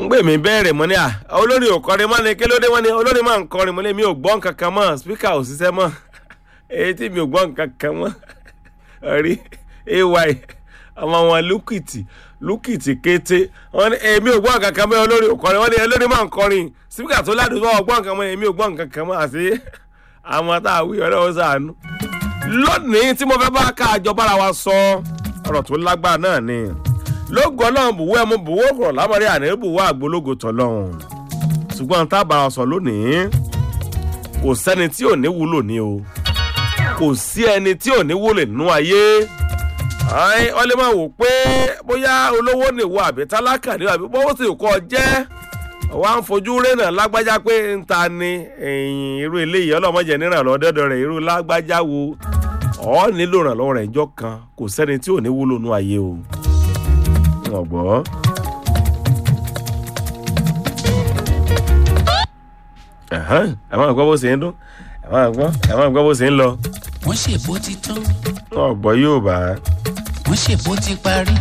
gbé mi bẹ̀rẹ̀ mọ́ ní olórin ò kọrin mọ́ ni kí ló dé wọ́n ní olórin máa ń kọrin mọ́ ní mi ò gbọ́ nǹkan kan mọ́ spíkà ò ṣiṣẹ́ mọ́ èyí tí mi ò gbọ́ nǹkan kan mọ́ rí ay ọmọ wọn lùkìtì kété wọ́n ní èmi ò gbọ́ nǹkan kan mọ́ olórin ò kọrin wọ́n ní olórin máa ń kọrin spíkà tó ládùúgbò wọn ò gbọ́ nǹkan mọ́ èmi ò gbọ́ nǹkan kan mọ́ àti àwọn tá a wí ọlọ́wọ́ sàánú. lónìí tí mo fẹ́ bá ká àjọ bára wa sọ ọ̀rọ̀ tó lágbára náà ni lógo ọlọ́run bùwọ́ ẹmu bùwọ́ òkùrọ̀ lámọ̀rí àná bùwọ́ àgbólógo tọ̀lọ́run ṣùgbọ́n tá a bára sọ lónìí kò sẹ́ni tí ò ní wúlò ní o kò sí ẹni tí ò ní wúlò nínú ayé wọ́n lè máa wò pé bóyá olówó nìwọ àbí tálákà ní àbí bọ́wọ́ sì kọ́ jẹ́ wọ́n á ń fojú rénà lágbájá pé ń ta ni irú eléyìí ọlọ́mọdé nírànlọ́wọ́ dọ́dọ̀ rẹ̀ irú lágbájá wo ọ̀ nílò ìrànlọ́wọ́ rẹ̀ ìjọ kan kò sẹ́ni tí ò ní wúlò nínú ayé o ọ̀gbọ́. àwọn àgbọ̀ bó ṣe ń dún àwọn àgbọ̀ bó ṣe ń lọ. wọ́n ṣèbó ti tán. ọ̀gbọ́ yóò bá. wọ́n ṣèbó ti parí.